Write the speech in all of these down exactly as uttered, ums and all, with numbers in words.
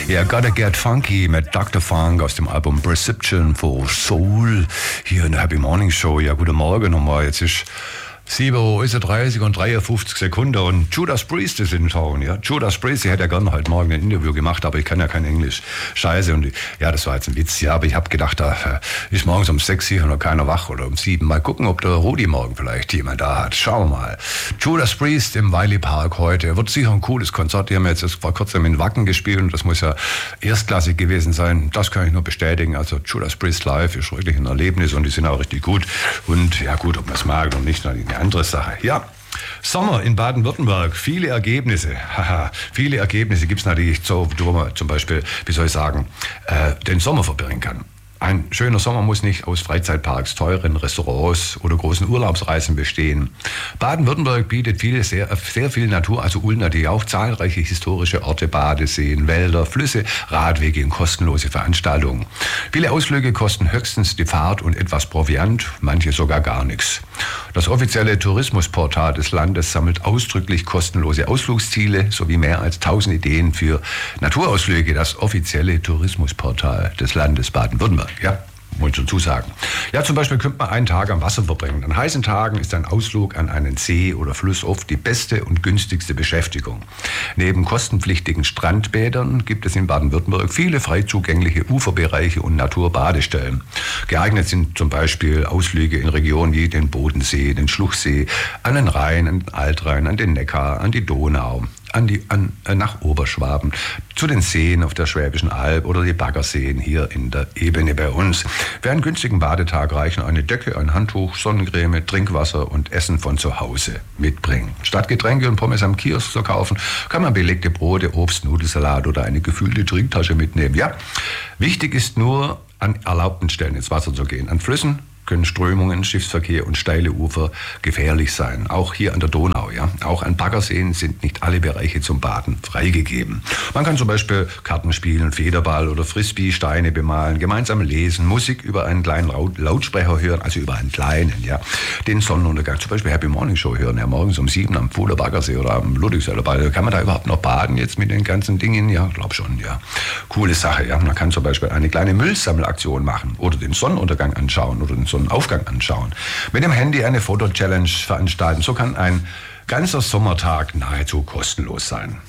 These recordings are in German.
Ja, Gotta Get Funky mit Doktor Funk aus dem Album Perception for Soul hier in der Happy Morning Show. Ja, guten Morgen nochmal. Jetzt ist sieben Uhr dreißig und dreiundfünfzig Sekunden und Judas Priest ist in Town, ja. Judas Priest, ich hätte ja gerne heute Morgen ein Interview gemacht, aber ich kann ja kein Englisch. Scheiße. Und ja, das war jetzt ein Witz, ja, aber ich habe gedacht, da ist morgens um sechs hier noch keiner wach oder um sieben. Mal gucken, ob der Rudi morgen vielleicht jemand da hat. Schauen wir mal. Judas Priest im Wiley Park heute. Wird sicher ein cooles Konzert. Die haben jetzt vor kurzem in Wacken gespielt und das muss ja erstklassig gewesen sein. Das kann ich nur bestätigen. Also Judas Priest live ist wirklich ein Erlebnis und die sind auch richtig gut. Und ja gut, ob man es mag oder nicht, eine andere Sache. Ja, Sommer in Baden-Württemberg, viele Ergebnisse. Haha, viele Ergebnisse gibt es natürlich, so, wo man zum Beispiel, wie soll ich sagen, äh, den Sommer verbringen kann. Ein schöner Sommer muss nicht aus Freizeitparks, teuren Restaurants oder großen Urlaubsreisen bestehen. Baden-Württemberg bietet viele, sehr, sehr viel Natur, also Ulm natürlich auch zahlreiche historische Orte, Badeseen, Wälder, Flüsse, Radwege und kostenlose Veranstaltungen. Viele Ausflüge kosten höchstens die Fahrt und etwas Proviant, manche sogar gar nichts. Das offizielle Tourismusportal des Landes sammelt ausdrücklich kostenlose Ausflugsziele sowie mehr als tausend Ideen für Naturausflüge. Das offizielle Tourismusportal des Landes Baden-Württemberg. Ja, muss ich dazu sagen. Ja, zum Beispiel könnte man einen Tag am Wasser verbringen. An heißen Tagen ist ein Ausflug an einen See oder Fluss oft die beste und günstigste Beschäftigung. Neben kostenpflichtigen Strandbädern gibt es in Baden-Württemberg viele frei zugängliche Uferbereiche und Naturbadestellen. Geeignet sind zum Beispiel Ausflüge in Regionen wie den Bodensee, den Schluchsee, an den Rhein, an den Altrhein, an den Neckar, an die Donau. An die, an, nach Oberschwaben, zu den Seen auf der Schwäbischen Alb oder die Baggerseen hier in der Ebene bei uns. Für einen günstigen Badetag reichen eine Decke, ein Handtuch, Sonnencreme, Trinkwasser und Essen von zu Hause mitbringen. Statt Getränke und Pommes am Kiosk zu kaufen, kann man belegte Brote, Obst, Nudelsalat oder eine gefüllte Trinktasche mitnehmen. Ja, wichtig ist nur, an erlaubten Stellen ins Wasser zu gehen. An Flüssen können Strömungen, Schiffsverkehr und steile Ufer gefährlich sein. Auch hier an der Donau, ja. Auch an Baggerseen sind nicht alle Bereiche zum Baden freigegeben. Man kann zum Beispiel Karten spielen, Federball oder Frisbee, Steine bemalen, gemeinsam lesen, Musik über einen kleinen Lautsprecher hören, also über einen kleinen, ja. Den Sonnenuntergang, zum Beispiel Happy Morning Show hören, ja, morgens um sieben am Fuhler Baggersee oder am Ludwigseller Ball. Kann man da überhaupt noch baden jetzt mit den ganzen Dingen? Ja, glaub schon, ja. Coole Sache, ja. Man kann zum Beispiel eine kleine Müllsammelaktion machen oder den Sonnenuntergang anschauen oder den Sonnenaufgang Aufgang anschauen. Mit dem Handy eine Foto-Challenge veranstalten. So kann ein ganzer Sommertag nahezu kostenlos sein.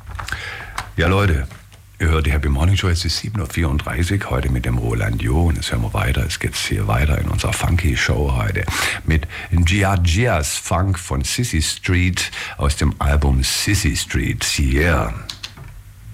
Ja, Leute, ihr hört die Happy Morning Show, jetzt ist sieben Uhr vierunddreißig, heute mit dem Roland Jo. Und jetzt hören wir weiter, es geht hier weiter in unserer Funky Show heute mit Gia Gia's Funk von Sissy Street aus dem Album Sissy Street. Yeah.